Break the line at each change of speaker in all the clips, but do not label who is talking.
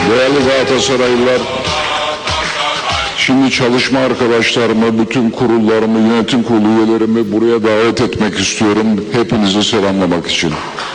Değerli Galatasaraylılar, şimdi çalışma arkadaşlarımı, bütün kurullarımı, yönetim kurulu üyelerimi buraya davet etmek istiyorum. Hepinizi selamlamak için.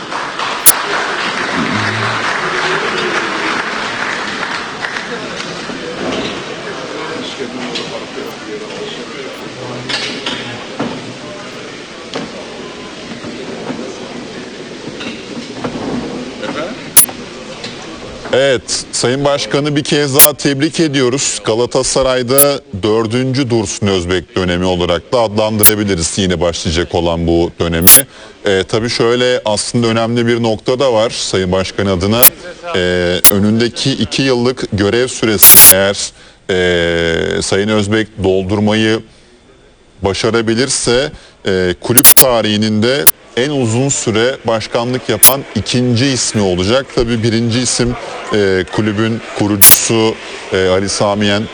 Evet, Sayın Başkan'ı bir kez daha tebrik ediyoruz. Galatasaray'da 4. Dursun Özbek dönemi olarak da adlandırabiliriz yeni başlayacak olan bu dönemi. Tabii şöyle aslında önemli bir nokta da var Sayın Başkan adına. Önündeki 2 yıllık görev süresi eğer Sayın Özbek doldurmayı başarabilirse kulüp tarihinin de en uzun süre başkanlık yapan ikinci ismi olacak. Tabii birinci isim kulübün kurucusu Ali Sami Yen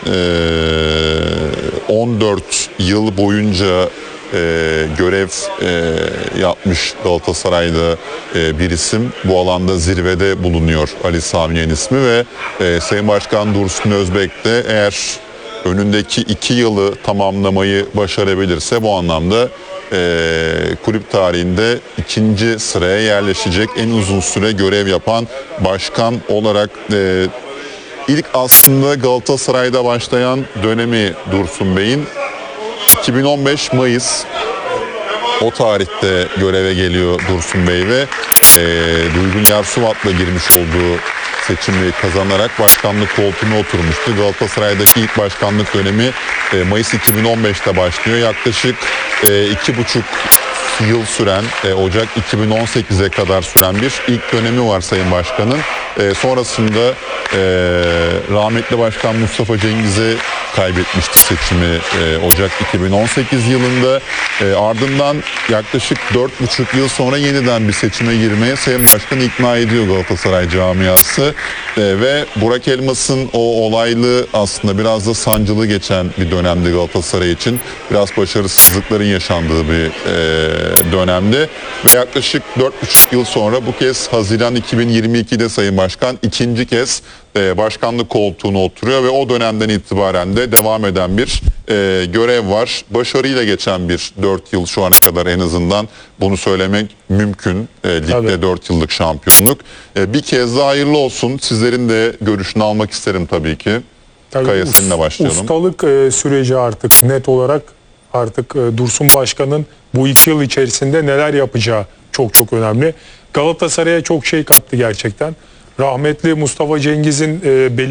14 yıl boyunca görev yapmış Galatasaray'da bir isim. Bu alanda zirvede bulunuyor Ali Sami Yen ismi ve Sayın Başkan Dursun Özbek de eğer önündeki 2 yılı tamamlamayı başarabilirse bu anlamda kulüp tarihinde 2. sıraya yerleşecek en uzun süre görev yapan başkan olarak ilk aslında Galatasaray'da başlayan dönemi Dursun Bey'in 2015 Mayıs o tarihte göreve geliyor Dursun Bey ve Duygun Yarsuvat'la girmiş olduğu seçimi kazanarak başkanlık koltuğuna oturmuştu. Galatasaray'daki ilk başkanlık dönemi Mayıs 2015'te başlıyor. Yaklaşık 2,5 yıl süren, Ocak 2018'e kadar süren bir ilk dönemi var Sayın Başkan'ın. Sonrasında rahmetli Başkan Mustafa Cengiz'e kaybetmişti seçimi Ocak 2018 yılında. Ardından yaklaşık 4,5 yıl sonra yeniden bir seçime girmeye Sayın Başkan'ı ikna ediyor Galatasaray camiası. Ve Burak Elmas'ın o olaylı aslında biraz da sancılı geçen bir dönemdi Galatasaray için. Biraz başarısızlıkların yaşandığı bir dönemdi. Ve yaklaşık 4,5 yıl sonra bu kez Haziran 2022'de Sayın Başkan ikinci kez başkanlık koltuğuna oturuyor ve o dönemden itibaren de devam eden bir görev var. Başarıyla geçen bir 4 yıl şu ana kadar en azından bunu söylemek mümkün. Ligde 4 yıllık şampiyonluk. Bir kez daha hayırlı olsun. Sizlerin de görüşünü almak isterim tabii ki. Kaya seninle başlayalım.
Ustalık süreci artık net olarak Dursun Başkan'ın bu 2 yıl içerisinde neler yapacağı çok önemli. Galatasaray'a çok şey kattı gerçekten. Rahmetli Mustafa Cengiz'in belli